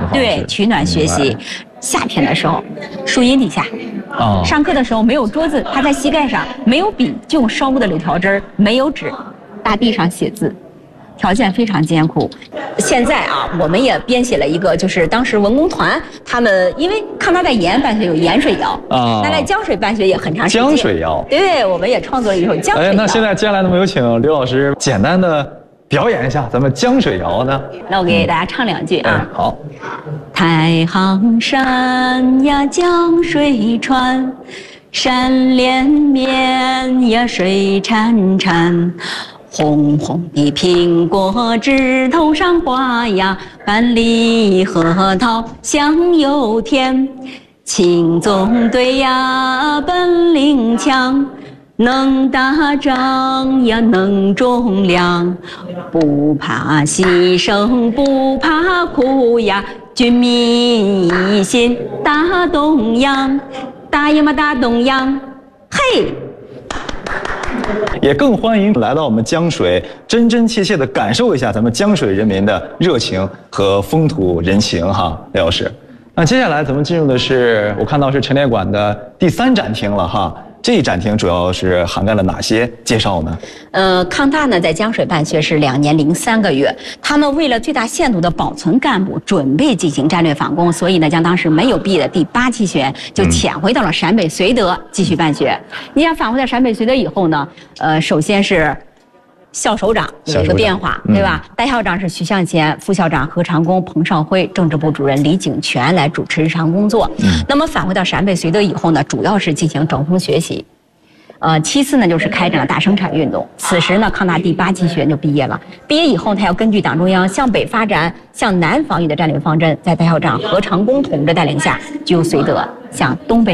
对，取暖学习。夏天的时候，树荫底下，上课的时候没有桌子，他在膝盖上，没有笔，就用烧木的柳条枝儿，没有纸，大地上写字。条件非常艰苦，现在啊，我们也编写了一个，就是当时文工团他们因为康大在延安办学有盐水谣啊，那在江水办学也很长时间。 江水谣， 对，我们也创作了一首江水谣。 那现在接下来能不能有请刘老师简单的表演一下咱们江水谣呢？ 那我给大家唱2句啊。 好。 太行山呀，江水穿，山连绵呀，水潺潺。红红的苹果枝头上挂呀，半粒核桃香又甜。青纵队呀本领强，能打仗呀能种粮，不怕牺牲不怕苦呀，军民一心打东洋，打呀嘛打东洋，嘿！ 也更欢迎来到我们江水，真真切切的感受一下咱们江水人民的热情和风土人情哈，刘老师。那接下来咱们进入的是，我看到是陈列馆的第3展厅了哈。这一展厅主要是涵盖了哪些介绍呢？ 康大呢在江水办学是2年零3个月，他们为了最大限度的保存干部，准备进行战略反攻，所以呢将当时没有毕业的第8期学员就遣回到了陕北绥德继续办学。你想返回到陕北绥德以后呢，首先是校首长有一个变化，对吧？代校长是徐向前，副校长何长工、彭绍辉，政治部主任李景全来主持日常工作。那么返回到陕北绥德以后呢，主要是进行整风学习。其次呢，就是开展了大生产运动。此时呢，康大第8期学员就毕业了。毕业以后，他要根据党中央向北发展、向南防御的战略方针，在代校长何长工同志带领下，就由绥德向东北。